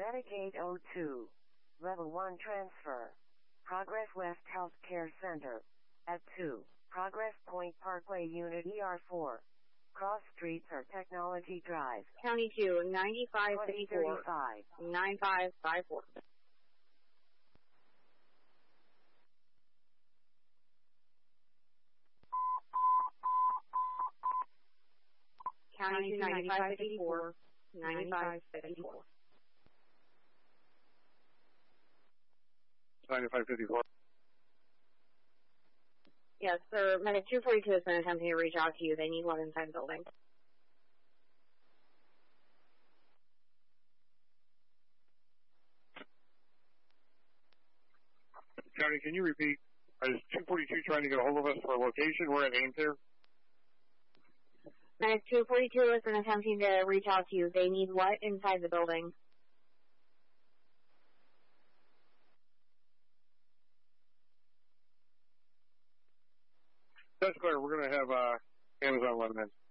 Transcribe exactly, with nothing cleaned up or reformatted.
Medicaid oh two. Level one transfer. Progress West Healthcare Center. At two. Progress Point Parkway Unit E R four. Cross Streets or Technology Drive. County two, ninety-five fifty-four. ninety-five fifty-four. County two, ninety-five fifty-four. ninety-five fifty-four. ninety-five fifty-four. Yes, sir. Medic two forty-two has been attempting to reach out to you. They need one inside the building. County, can you repeat? Is two forty-two trying to get a hold of us for a location? We're at Ames here. Medic two forty-two has been attempting to reach out to you. They need what inside the building? That's clear. We're going to have uh, Amazon let them in.